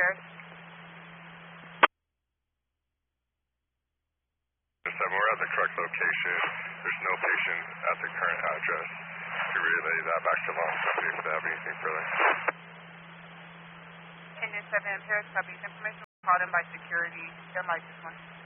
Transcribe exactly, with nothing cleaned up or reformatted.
Paris. seven, we're at the correct location. There's no patient at the current address. To relay that back to law company if they have anything further. Engine seven, Paris, copy. Information was called in by security. Their license one.